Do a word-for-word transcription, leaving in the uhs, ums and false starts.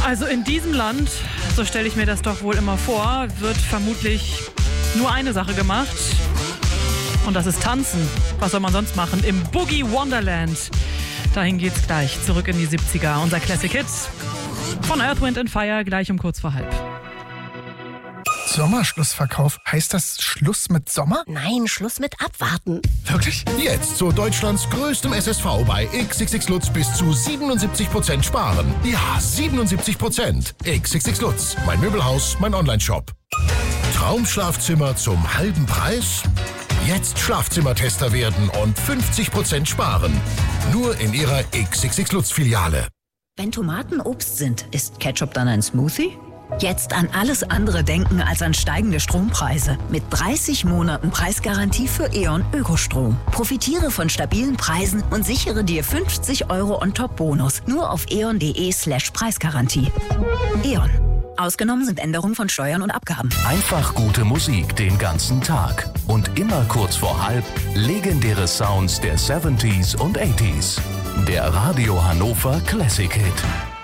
Also in diesem Land, so stelle ich mir das doch wohl immer vor, wird vermutlich nur eine Sache gemacht. Und das ist tanzen. Was soll man sonst machen? Im Boogie Wonderland. Dahin geht's gleich. Zurück in die siebziger. Unser Classic Hit von Earth, Wind and Fire, gleich um kurz vor halb. Sommerschlussverkauf. Heißt das Schluss mit Sommer? Nein, Schluss mit Abwarten. Wirklich? Jetzt zu Deutschlands größtem S S V bei X X X Lutz bis zu siebenundsiebzig Prozent sparen. Ja, siebenundsiebzig Prozent. X X X Lutz, mein Möbelhaus, mein Onlineshop. Traumschlafzimmer zum halben Preis? Jetzt Schlafzimmertester werden und fünfzig Prozent sparen. Nur in Ihrer X X X Lutz Filiale. Wenn Tomaten Obst sind, ist Ketchup dann ein Smoothie? Jetzt an alles andere denken als an steigende Strompreise. Mit dreißig Monaten Preisgarantie für E.ON Ökostrom. Profitiere von stabilen Preisen und sichere dir fünfzig Euro On-Top-Bonus. Nur auf eon.de slash Preisgarantie. E.ON. Ausgenommen sind Änderungen von Steuern und Abgaben. Einfach gute Musik den ganzen Tag. Und immer kurz vor halb legendäre Sounds der siebziger und achtziger. Der Radio Hannover Classic Hit.